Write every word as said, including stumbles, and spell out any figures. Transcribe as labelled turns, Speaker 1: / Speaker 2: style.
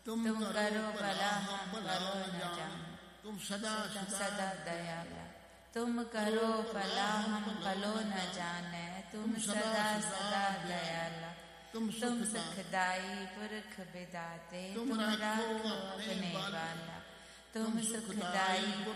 Speaker 1: तुम करो भला हम करो न जाने,
Speaker 2: तुम सदा
Speaker 1: सदा दयाला। तुम करो भला हम भलो न जाने, तुम सदा सदा दयाला।
Speaker 2: तुम
Speaker 1: तुम सुखदाई पुरख विदाते, तुम राखो अपने वाला। तुम सुखदाई